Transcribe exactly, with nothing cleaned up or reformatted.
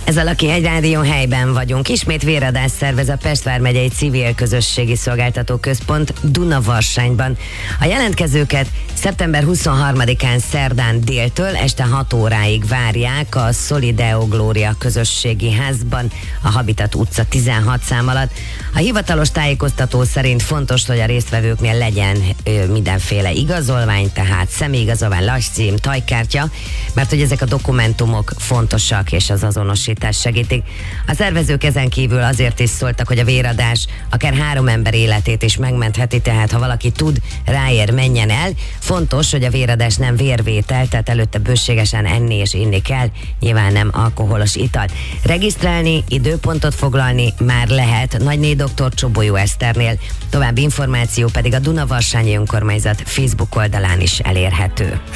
Ez a Lucky egy rádió, helyben vagyunk. Ismét véradást szervez a Pest vármegyei Civil Közösségi Szolgáltató Központ Dunavarsányban. A jelentkezőket szeptember huszonharmadikán szerdán déltől este hat óráig várják a Solideo Gloria közösségi házban, a Habitat utca tizenhat szám alatt. A hivatalos tájékoztató szerint fontos, hogy a résztvevőknél legyen ö, mindenféle igazolvány, tehát személyigazolvány, lakcím, tajkártya, mert hogy ezek a dokumentumok fontosak és az azonosítás segítik. A szervezők ezen kívül azért is szóltak, hogy a véradás akár három ember életét is megmentheti, tehát ha valaki tud, ráér, menjen el. Fontos, hogy a véradás nem vérvétel, tehát előtte bőségesen enni és inni kell, nyilván nem alkoholos ital. Regisztrálni, időpontot foglalni már lehet Nagyné doktor Csobolyó Eszternél. További információ pedig a Dunavarsányi Önkormányzat Facebook oldalán is elérhető.